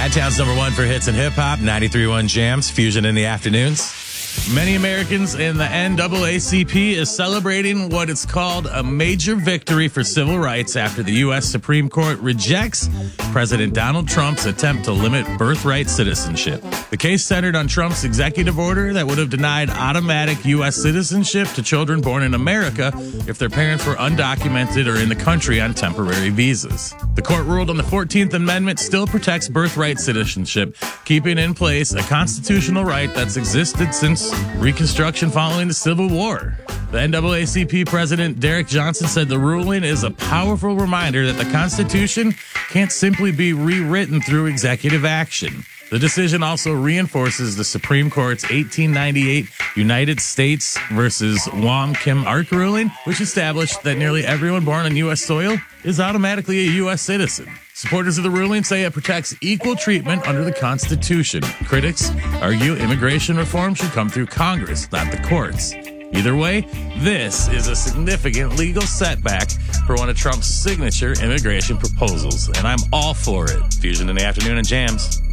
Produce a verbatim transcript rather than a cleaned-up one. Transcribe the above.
Chi-Town's number one for hits and hip-hop, ninety-three point one Jams, Fusion in the afternoons. Many Americans in the N double A C P is celebrating what is called a major victory for civil rights after the U S Supreme Court rejects President Donald Trump's attempt to limit birthright citizenship. The case centered on Trump's executive order that would have denied automatic U S citizenship to children born in America if their parents were undocumented or in the country on temporary visas. The court ruled on the fourteenth Amendment still protects birthright citizenship, keeping in place a constitutional right that's existed since Reconstruction following the Civil War. The N double A C P president, Derek Johnson, said the ruling is a powerful reminder that the Constitution can't simply be rewritten through executive action. The decision also reinforces the Supreme Court's eighteen ninety-eight United States versus Wong Kim Ark ruling, which established that nearly everyone born on U S soil is automatically a U S citizen. Supporters of the ruling say it protects equal treatment under the Constitution. Critics argue immigration reform should come through Congress, not the courts. Either way, this is a significant legal setback for one of Trump's signature immigration proposals, and I'm all for it. Fusion in the afternoon and Jams.